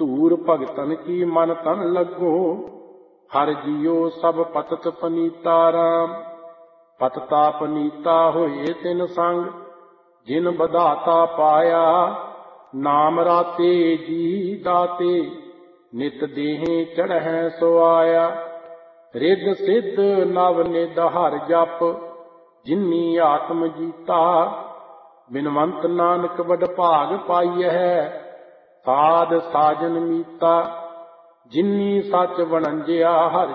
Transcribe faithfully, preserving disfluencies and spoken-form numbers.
ਧੂਰ ਭਗਤਨ ਕੀ ਮਨ ਤਨ ਲੱਗੋ। ਹਰ ਜੀਓ ਸਭ ਪਤਤ ਪਨੀਤਾ ਰਾਮ। ਪਤਤਾ ਪਨੀਤਾ ਹੋਏ ਤਿਨ ਸੰਗ, ਜਿਨ ਬਧਾਤਾ ਪਾਇਆ। ਨਾਮ ਰਾਤੇ ਜੀ ਦਾਤੇ, ਨਿਤ ਦੇਹੇ ਚੜ੍ਹੈ ਸੋ ਆਇਆ। ਰਿੱਧ ਸਿੱਧ ਨਵ ਨਿਧ ਹਰ ਜਪ, ਜਿਨੀ ਆਤਮ ਜੀਤਾ। ਬਿਨਵੰਤ ਨਾਨਕ ਵਡ ਭਾਗ ਪਾਈਐ, ਸਾਧ ਸਾਜਨ ਮੀਤਾ। ਜਿਨੀ ਸੱਚ ਵਣੰਜਿਆ ਹਰਿ